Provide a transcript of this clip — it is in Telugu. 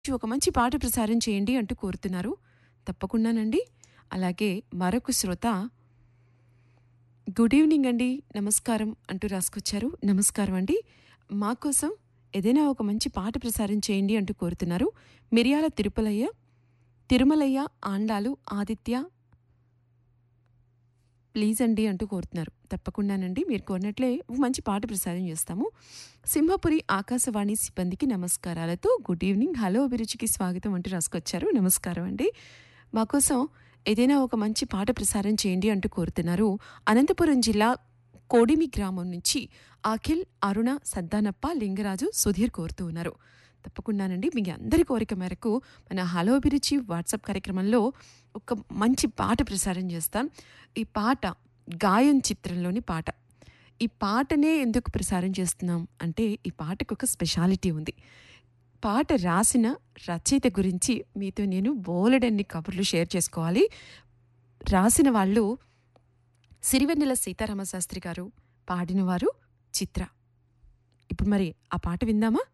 ఒక మంచి పాట ప్రసారం చేయండి అంటూ కోరుతున్నారు. తప్పకుండానండి. అలాగే మరొక శ్రోత గుడ్ ఈవినింగ్ అండి. నమస్కారం అంటూ రాసుకొచ్చారు. నమస్కారం అండి. మా కోసం ఏదైనా ఒక మంచి పాట ప్రసారం చేయండి అంటూ కోరుతున్నారు. మిరియాల తిరుమలయ్య, ఆండాలు, ఆదిత్య ప్లీజ్ అండి అంటూ కోరుతున్నారు. తప్పకుండానండి. మీరు కోరినట్లే ఒక మంచి పాట ప్రసారం చేస్తాము. సింహపురి ఆకాశవాణి సిబ్బందికి నమస్కారాలతో గుడ్ ఈవినింగ్, హలో అభిరుచికి స్వాగతం అంటూ రాసుకొచ్చారు. నమస్కారం అండి. మా కోసం ఏదైనా ఒక మంచి పాట ప్రసారం చేయండి అంటూ కోరుతున్నారు. అనంతపురం జిల్లా కోడిమి గ్రామం నుంచి అఖిల్, అరుణ, సద్దానప్ప, లింగరాజు, సుధీర్ కోరుతూ ఉన్నారు. తప్పకుండానండి. మీ అందరి కోరిక మేరకు మన హలో అభిరుచి వాట్సాప్ కార్యక్రమంలో ఒక మంచి పాట ప్రసారం చేస్తాం. ఈ పాట గాయం చిత్రంలోని పాట. ఈ పాటనే ఎందుకు ప్రసారం చేస్తున్నాం అంటే ఈ పాటకు ఒక స్పెషాలిటీ ఉంది. పాట రాసిన రచయిత గురించి మీతో నేను బోలెడన్ని కబుర్లు షేర్ చేసుకోవాలి. రాసిన వాళ్ళు సిరివెన్నెల సీతారామశాస్త్రి గారు, పాడినవారు చిత్ర. ఇప్పుడు మరి ఆ పాట విందామా?